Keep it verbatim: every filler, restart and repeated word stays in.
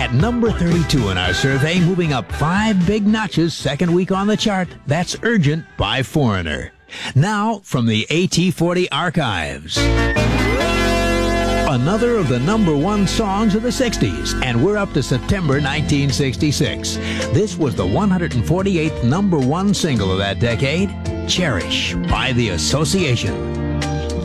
at number thirty-two in our survey, moving up five big notches second week on the chart. That's Urgent by Foreigner. Now, from the A T forty archives. Another of the number one songs of the sixties, and we're up to September nineteen sixty-six. This was the one hundred forty-eighth number one single of that decade, Cherish by The Association.